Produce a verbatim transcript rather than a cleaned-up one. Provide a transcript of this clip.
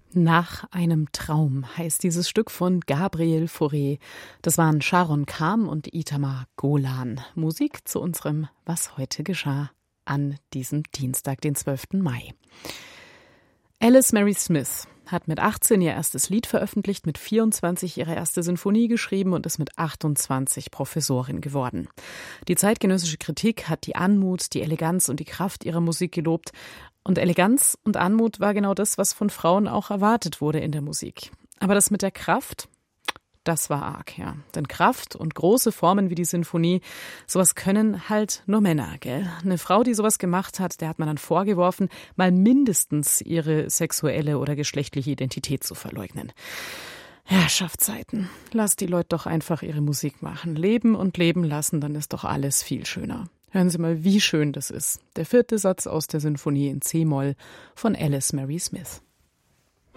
Nach einem Traum heißt dieses Stück von Gabriel Fauré. Das waren Sharon Kham und Itamar Golan. Musik zu unserem Was heute geschah an diesem Dienstag, den zwölften Mai. Alice Mary Smith hat mit achtzehn ihr erstes Lied veröffentlicht, mit vierundzwanzig ihre erste Sinfonie geschrieben und ist mit achtundzwanzig Professorin geworden. Die zeitgenössische Kritik hat die Anmut, die Eleganz und die Kraft ihrer Musik gelobt. Und Eleganz und Anmut war genau das, was von Frauen auch erwartet wurde in der Musik. Aber das mit der Kraft, das war arg, ja. Denn Kraft und große Formen wie die Sinfonie, sowas können halt nur Männer, gell? Eine Frau, die sowas gemacht hat, der hat man dann vorgeworfen, mal mindestens ihre sexuelle oder geschlechtliche Identität zu verleugnen. Herrschaftszeiten. Lass die Leute doch einfach ihre Musik machen. Leben und leben lassen, dann ist doch alles viel schöner. Hören Sie mal, wie schön das ist. Der vierte Satz aus der Sinfonie in C-Moll von Alice Mary Smith.